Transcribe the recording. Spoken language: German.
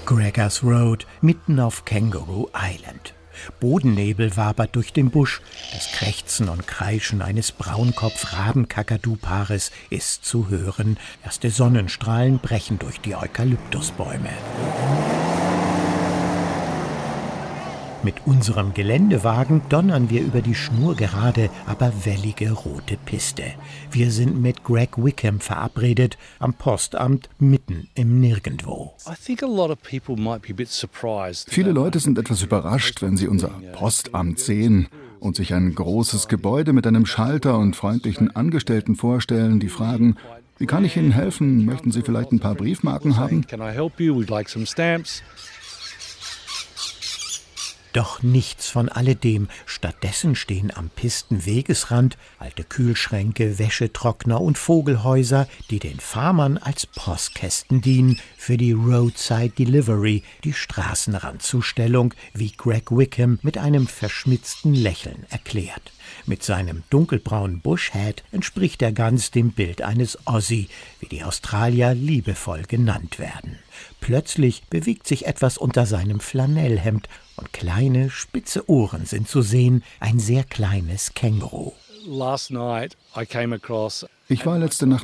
Gregers Road, mitten auf Kangaroo Island. Bodennebel wabert durch den Busch. Das Krächzen und Kreischen eines Braunkopf-Rabenkakadu-Paares ist zu hören. Erste Sonnenstrahlen brechen durch die Eukalyptusbäume. Mit unserem Geländewagen donnern wir über die schnurgerade, aber wellige rote Piste. Wir sind mit Greg Wickham verabredet, am Postamt mitten im Nirgendwo. Viele Leute sind etwas überrascht, wenn sie unser Postamt sehen und sich ein großes Gebäude mit einem Schalter und freundlichen Angestellten vorstellen, die fragen: Wie kann ich Ihnen helfen? Möchten Sie vielleicht ein paar Briefmarken haben? Doch nichts von alledem. Stattdessen stehen am Pistenwegesrand alte Kühlschränke, Wäschetrockner und Vogelhäuser, die den Farmern als Postkästen dienen für die Roadside Delivery, die Straßenrandzustellung, wie Greg Wickham mit einem verschmitzten Lächeln erklärt. Mit seinem dunkelbraunen Bushhat entspricht er ganz dem Bild eines Aussie, wie die Australier liebevoll genannt werden. Plötzlich bewegt sich etwas unter seinem Flanellhemd und kleine, spitze Ohren sind zu sehen, ein sehr kleines Känguru. Ich war letzte Nacht